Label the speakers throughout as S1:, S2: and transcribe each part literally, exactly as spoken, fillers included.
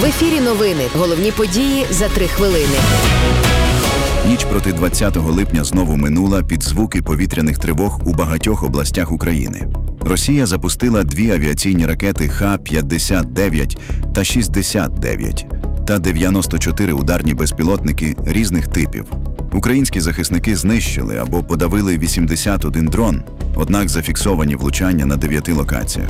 S1: В ефірі новини. Головні події за три хвилини.
S2: Ніч проти двадцятого липня знову минула під звуки повітряних тривог у багатьох областях України. Росія запустила дві авіаційні ракети Х п'ятдесят дев'ять та шістдесят дев'ять та дев'яносто чотири ударні безпілотники різних типів. Українські захисники знищили або подавили вісімдесят один дрон, однак зафіксовані влучання на дев'яти локаціях.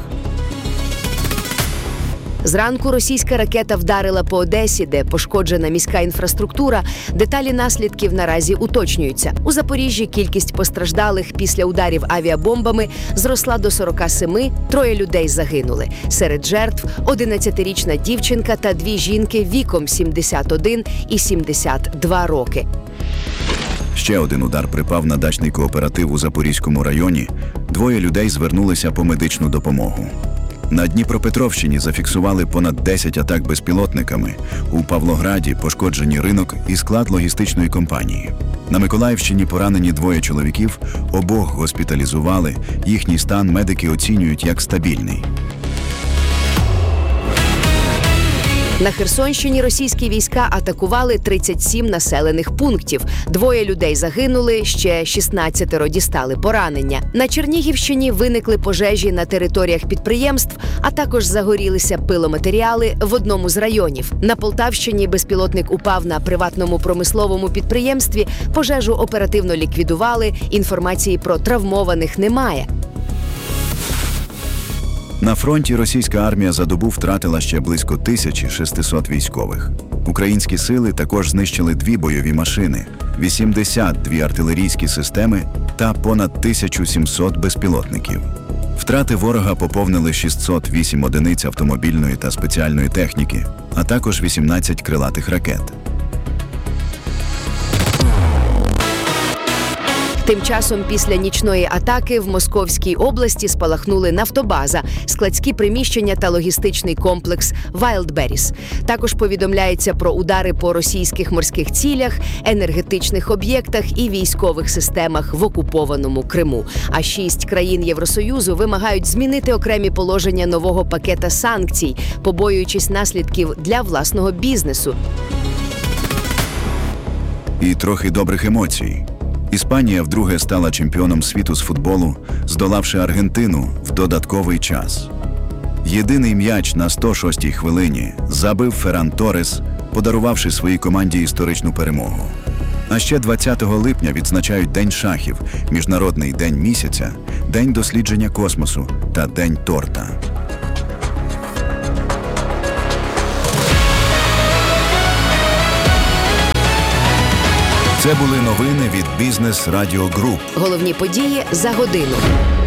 S1: Зранку російська ракета вдарила по Одесі, де пошкоджена міська інфраструктура. Деталі наслідків наразі уточнюються. У Запоріжжі кількість постраждалих після ударів авіабомбами зросла до сорока семи, троє людей загинули. Серед жертв – одинадцятирічна дівчинка та дві жінки віком сімдесят один і сімдесят два роки.
S2: Ще один удар припав на дачний кооператив у Запорізькому районі. Двоє людей звернулися по медичну допомогу. На Дніпропетровщині зафіксували понад десять атак безпілотниками. У Павлограді пошкоджені ринок і склад логістичної компанії. На Миколаївщині поранені двоє чоловіків, обох госпіталізували. Їхній стан медики оцінюють як стабільний.
S1: На Херсонщині російські війська атакували тридцять сім населених пунктів. Двоє людей загинули, ще шістнадцятеро дістали поранення. На Чернігівщині виникли пожежі на територіях підприємств, а також загорілися пиломатеріали в одному з районів. На Полтавщині безпілотник упав на приватному промисловому підприємстві, пожежу оперативно ліквідували, інформації про травмованих немає.
S2: На фронті російська армія за добу втратила ще близько тисячі шестисот військових. Українські сили також знищили дві бойові машини, вісімдесят дві артилерійські системи та понад тисячу сімсот безпілотників. Втрати ворога поповнили шістсот вісім одиниць автомобільної та спеціальної техніки, а також вісімнадцять крилатих ракет.
S1: Тим часом після нічної атаки в Московській області спалахнули нафтобаза, складські приміщення та логістичний комплекс Wildberries. Також повідомляється про удари по російських морських цілях, енергетичних об'єктах і військових системах в окупованому Криму. А шість країн Євросоюзу вимагають змінити окремі положення нового пакета санкцій, побоюючись наслідків для власного бізнесу.
S2: І трохи добрих емоцій. Іспанія вдруге стала чемпіоном світу з футболу, здолавши Аргентину в додатковий час. Єдиний м'яч на сто шостій хвилині забив Ферран Торрес, подарувавши своїй команді історичну перемогу. А ще двадцятого липня відзначають День шахів, Міжнародний день місяця, День дослідження космосу та День торта.
S1: Це були новини від Бізнес Радіо Груп. Головні події за годину.